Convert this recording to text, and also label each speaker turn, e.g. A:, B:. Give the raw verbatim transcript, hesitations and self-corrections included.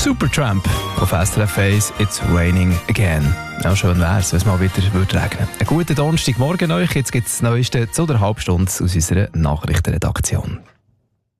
A: Supertramp auf S R F eins, It's Raining Again. Ja, schön wär's, wenn es mal wieder würde regnen. Einen guten Donnerstagmorgen euch. Jetzt gibt es das Neueste zu der Halbstunde aus unserer Nachrichtenredaktion.